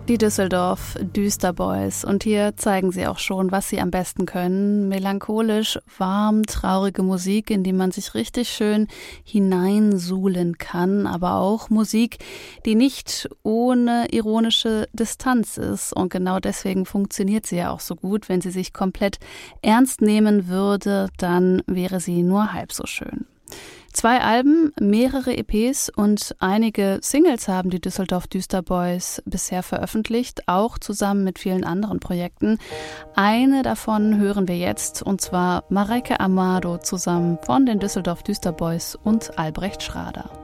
Die Düsseldorf Düsterboys. Und hier zeigen sie auch schon, was sie am besten können. Melancholisch, warm, traurige Musik, in die man sich richtig schön hineinsuhlen kann. Aber auch Musik, die nicht ohne ironische Distanz ist. Und genau deswegen funktioniert sie ja auch so gut. Wenn sie sich komplett ernst nehmen würde, dann wäre sie nur halb so schön. 2 Alben, mehrere EPs und einige Singles haben die Düsseldorf Düsterboys bisher veröffentlicht, auch zusammen mit vielen anderen Projekten. Eine davon hören wir jetzt, und zwar Mareike Amado zusammen von den Düsseldorf Düsterboys und Albrecht Schrader.